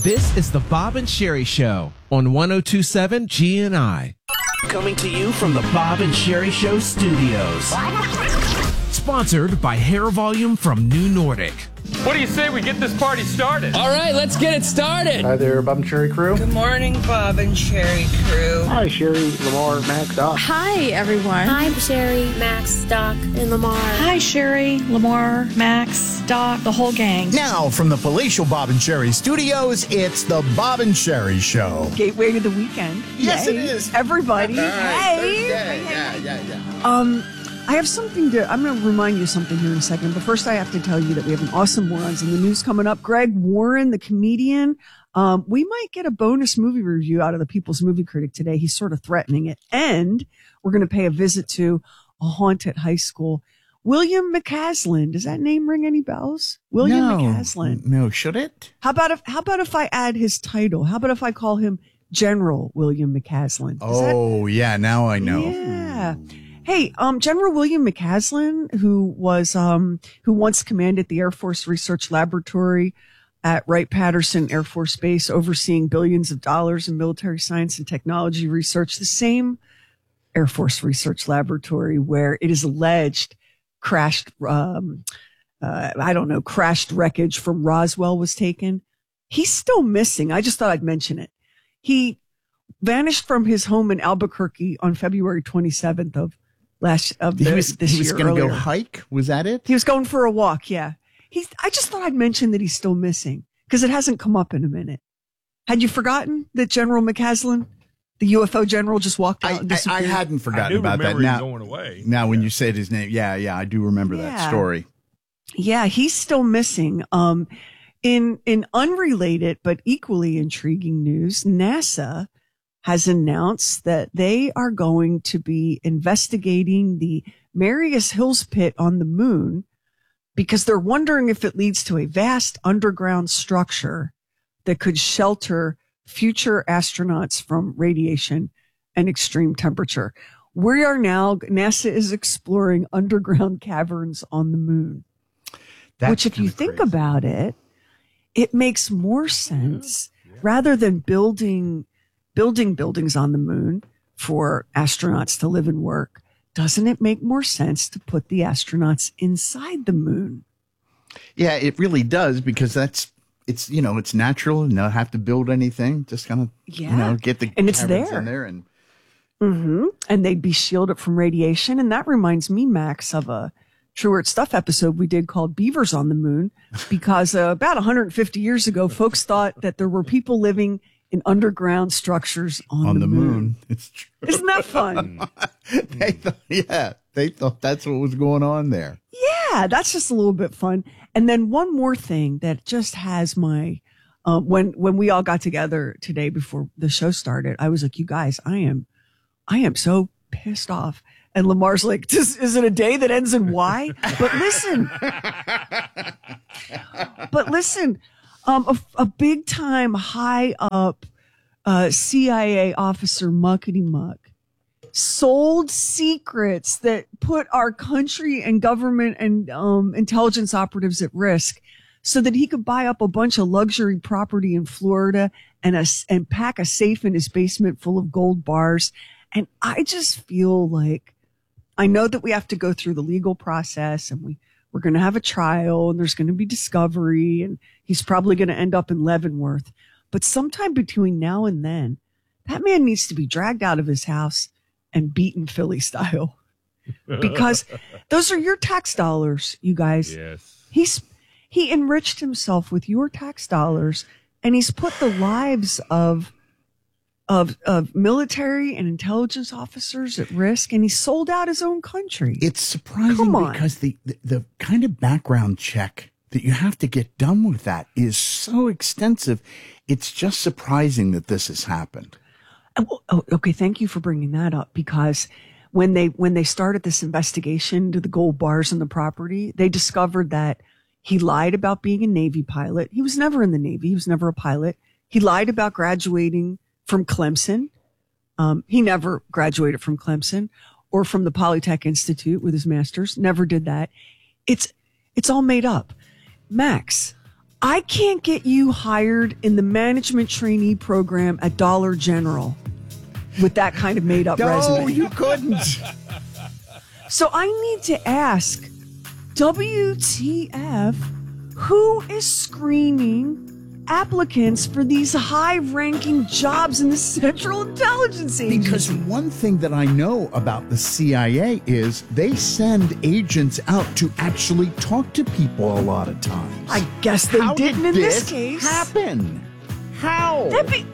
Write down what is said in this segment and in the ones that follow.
This is the Bob and Sherry Show on 102.7 GNI. Coming to you from the Bob and Sherry Show studios. Sponsored by Hair Volume from New Nordic. What do you say we get this party started? All right, let's get it started. Hi there, Bob and Sherry crew. Good morning, Bob and Sherry crew. Hi, Sherry, Lamar, Max, Doc. Hi, everyone. Hi, Sherry, Max, Doc, and Lamar. Hi, Sherry, Lamar, Max, Doc, the whole gang. Now, from the palatial Bob and Sherry studios, it's the Bob and Sherry Show. Gateway to the weekend. Yes, Yay. it is. Everybody. Hey. Yeah. I have I'm going to remind you something here in a second, but first I have to tell you that we have an awesome Morons in the News coming up. Greg Warren, the comedian, we might get a bonus movie review out of the People's Movie Critic today. He's sort of threatening it. And we're going to pay a visit to a haunted high school. William McCaslin. Does that name ring any bells? William McCaslin. No, should it? How about if I add his title? How about if I call him General William McCaslin? Yeah, now I know. Yeah. Hey, General William McCaslin, who once commanded the Air Force Research Laboratory at Wright-Patterson Air Force Base, overseeing billions of dollars in military science and technology research, the same Air Force Research Laboratory where it is alleged crashed wreckage from Roswell was taken. He's still missing. I just thought I'd mention it. He vanished from his home in Albuquerque on February 27th of this year. He was going to go hike? Was that it? He was going for a walk, yeah. I just thought I'd mention that he's still missing because it hasn't come up in a minute. Had you forgotten that General McCaslin, the UFO general, just walked out and disappeared? I hadn't forgotten about that. Now, going away. Now, when you said his name, yeah, I do remember that story. Yeah, he's still missing. In unrelated but equally intriguing news, NASA has announced that they are going to be investigating the Marius Hills pit on the moon because they're wondering if it leads to a vast underground structure that could shelter future astronauts from radiation and extreme temperature. NASA is exploring underground caverns on the moon, which if you think about it, it makes more sense rather than building buildings on the moon for astronauts to live and work. Doesn't it make more sense to put the astronauts inside the moon? Yeah, it really does because it's natural and not have to build anything. Just kind of, get the and it's there. In there and and they'd be shielded from radiation. And that reminds me, Max, of a True Earth Stuff episode we did called Beavers on the Moon, because about 150 years ago, folks thought that there were people living in underground structures on the moon. It's true. Isn't that fun? They thought that's what was going on there. Yeah, that's just a little bit fun. And then one more thing that just has my, when we all got together today before the show started, I was like, you guys, I am so pissed off. And Lamar's like, is it a day that ends in Y? But listen, a big time high up CIA officer muckety muck sold secrets that put our country and government and intelligence operatives at risk so that he could buy up a bunch of luxury property in Florida and pack a safe in his basement full of gold bars. And I just feel like, I know that we have to go through the legal process and we're going to have a trial and there's going to be discovery and he's probably going to end up in Leavenworth. But sometime between now and then, that man needs to be dragged out of his house and beaten Philly style, because those are your tax dollars, you guys. Yes. He enriched himself with your tax dollars and he's put the lives of military and intelligence officers at risk, and he sold out his own country. It's surprising because the kind of background check that you have to get done with that is so extensive. It's just surprising that this has happened. Okay, thank you for bringing that up, because when they started this investigation into the gold bars and the property, they discovered that he lied about being a Navy pilot. He was never in the Navy. He was never a pilot. He lied about graduating from Clemson. He never graduated from Clemson or from the Polytech Institute with his master's. Never did that. It's all made up. Max, I can't get you hired in the management trainee program at Dollar General with that kind of made up resume. No, you couldn't. So I need to ask, WTF, who is screening applicants for these high-ranking jobs in the Central Intelligence Agency? Because one thing that I know about the CIA is they send agents out to actually talk to people a lot of times. I guess they didn't in this case. Happen? How?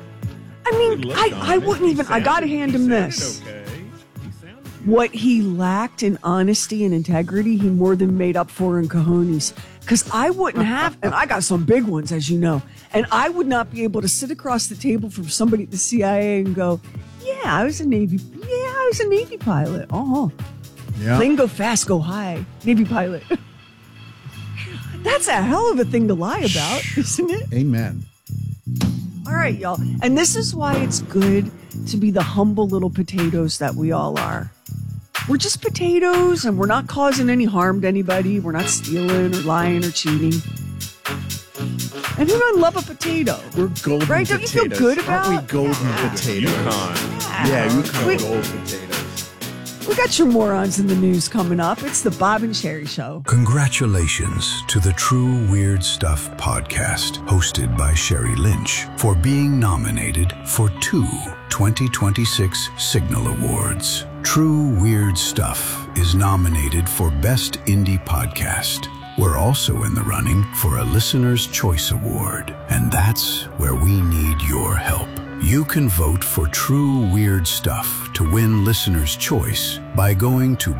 I wouldn't even. I gotta hand him this. What he lacked in honesty and integrity, he more than made up for in cojones. Because I wouldn't have, and I got some big ones, as you know, and I would not be able to sit across the table from somebody at the CIA and go, I was a Navy pilot. Oh, yeah. Plane go fast, go high. Navy pilot. That's a hell of a thing to lie about, isn't it? Amen. All right, y'all. And this is why it's good to be the humble little potatoes that we all are. We're just potatoes, and we're not causing any harm to anybody. We're not stealing or lying or cheating. And who doesn't love a potato? We're golden right? potatoes. Don't you feel good about? Aren't we golden potatoes? Yukon gold potatoes. We got your morons in the news coming up. It's the Bob and Sherry Show. Congratulations to the True Weird Stuff podcast, hosted by Sherry Lynch, for being nominated for 2 2026 Signal Awards. True Weird Stuff is nominated for Best Indie Podcast. We're also in the running for a Listener's Choice Award, and that's where we need your help. You can vote for True Weird Stuff to win Listener's Choice by going to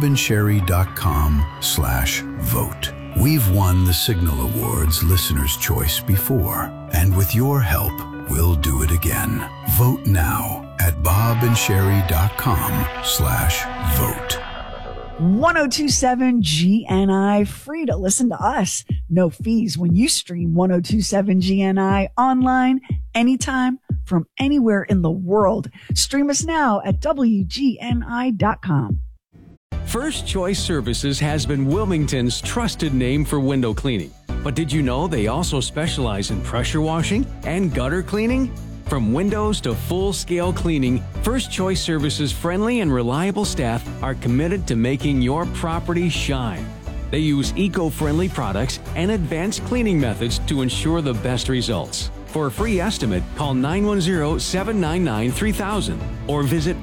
bobandsherry.com/vote. We've won the Signal Awards Listener's Choice before, and with your help, we'll do it again. Vote now at bobandsherry.com/vote. 1027 GNI, free to listen to us. No fees when you stream 1027 GNI online, anytime, from anywhere in the world. Stream us now at WGNI.com. First Choice Services has been Wilmington's trusted name for window cleaning. But did you know they also specialize in pressure washing and gutter cleaning? From windows to full-scale cleaning, First Choice Services' friendly and reliable staff are committed to making your property shine. They use eco-friendly products and advanced cleaning methods to ensure the best results. For a free estimate, call 910-799-3000 or visit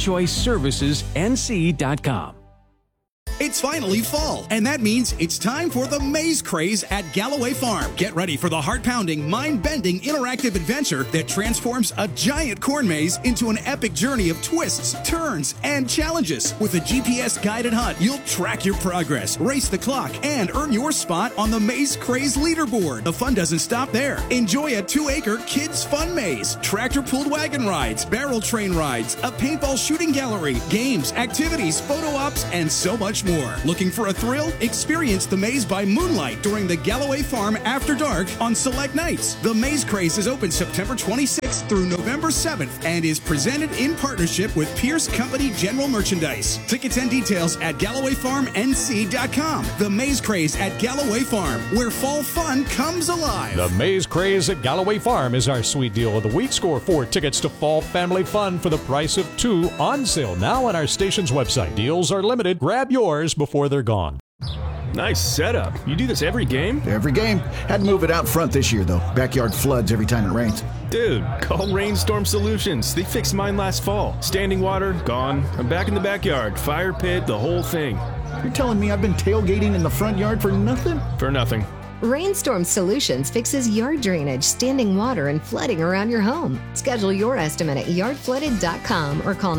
firstchoiceservicesnc.com. It's finally fall, and that means it's time for the Maze Craze at Galloway Farm. Get ready for the heart-pounding, mind-bending, interactive adventure that transforms a giant corn maze into an epic journey of twists, turns, and challenges. With a GPS-guided hunt, you'll track your progress, race the clock, and earn your spot on the Maze Craze leaderboard. The fun doesn't stop there. Enjoy a 2-acre kids' fun maze, tractor-pulled wagon rides, barrel train rides, a paintball shooting gallery, games, activities, photo ops, and so much more. Looking for a thrill? Experience the maze by moonlight during the Galloway Farm After Dark on select nights. The Maze Craze is open September 26th through November 7th and is presented in partnership with Pierce Company General Merchandise. Tickets and details at GallowayFarmNC.com. The Maze Craze at Galloway Farm, where fall fun comes alive. The Maze Craze at Galloway Farm is our sweet deal of the week. Score 4 tickets to fall family fun for the price of 2, on sale now on our station's website. Deals are limited. Grab yours before they're gone. Nice setup. You do this every game? Every game. Had to move it out front this year, though. Backyard floods every time it rains. Dude, call Rainstorm Solutions. They fixed mine last fall. Standing water, gone. I'm back in the backyard. Fire pit, the whole thing. You're telling me I've been tailgating in the front yard for nothing? For nothing. Rainstorm Solutions fixes yard drainage, standing water, and flooding around your home. Schedule your estimate at yardflooded.com or call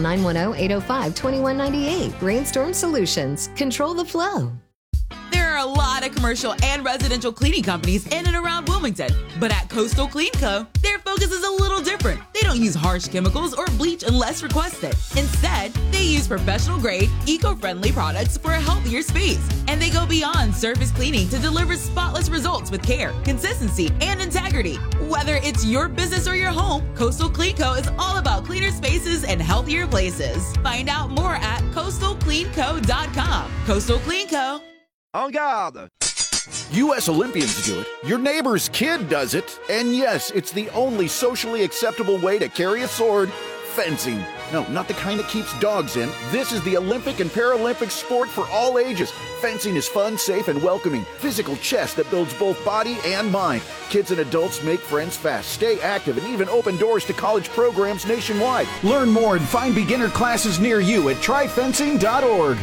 910-805-2198. Rainstorm Solutions. Control the flow. There are a lot of commercial and residential cleaning companies in and around Wilmington, but at Coastal Clean Co., their focus is a little different. They don't use harsh chemicals or bleach unless requested. Instead, they use professional-grade, eco-friendly products for a healthier space. And they go beyond surface cleaning to deliver spotless results with care, consistency, and integrity. Whether it's your business or your home, Coastal Clean Co. is all about cleaner spaces and healthier places. Find out more at coastalcleanco.com. Coastal Clean Co. En garde! U.S. Olympians do it. Your neighbor's kid does it. And yes, it's the only socially acceptable way to carry a sword: fencing. No, not the kind that keeps dogs in. This is the Olympic and Paralympic sport for all ages. Fencing is fun, safe, and welcoming. Physical chess that builds both body and mind. Kids and adults make friends fast, stay active, and even open doors to college programs nationwide. Learn more and find beginner classes near you at tryfencing.org.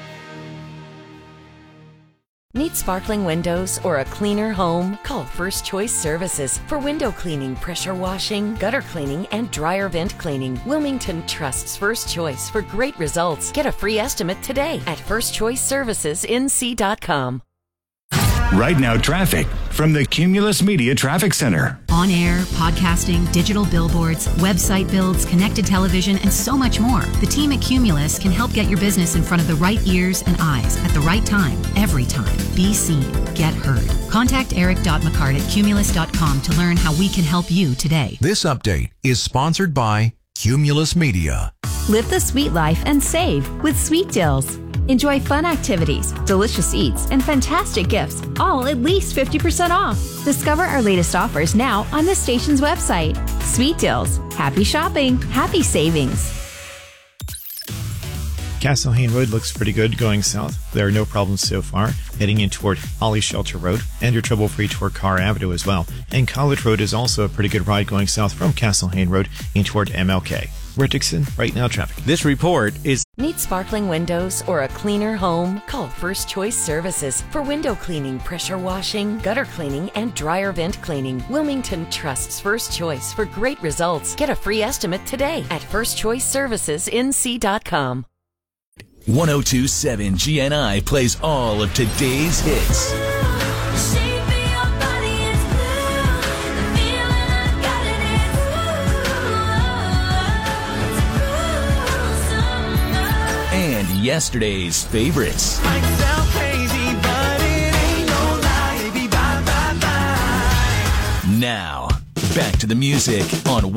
Need sparkling windows or a cleaner home? Call First Choice Services for window cleaning, pressure washing, gutter cleaning, and dryer vent cleaning. Wilmington trusts First Choice for great results. Get a free estimate today at firstchoiceservicesnc.com. Right now, traffic from the Cumulus Media Traffic Center. On air, podcasting, digital billboards, website builds, connected television, and so much more. The team at Cumulus can help get your business in front of the right ears and eyes at the right time, every time. Be seen. Get heard. Contact eric.mccart at cumulus.com to learn how we can help you today. This update is sponsored by Cumulus Media. Live the sweet life and save with Sweet Deals. Enjoy fun activities, delicious eats, and fantastic gifts, all at least 50% off. Discover our latest offers now on the station's website. Sweet Deals. Happy shopping, happy savings. Castle Hayne Road looks pretty good going south. There are no problems so far. Heading in toward Holly Shelter Road, and you're trouble-free toward Carr Avenue as well. And College Road is also a pretty good ride going south from Castle Hayne Road in toward MLK. We're Dixon, right now traffic. This report is... Need sparkling windows or a cleaner home? Call First Choice Services for window cleaning, pressure washing, gutter cleaning, and dryer vent cleaning. Wilmington trusts First Choice for great results. Get a free estimate today at firstchoiceservicesnc.com. 1027 GNI plays all of today's hits. And yesterday's favorites. Now, back to the music on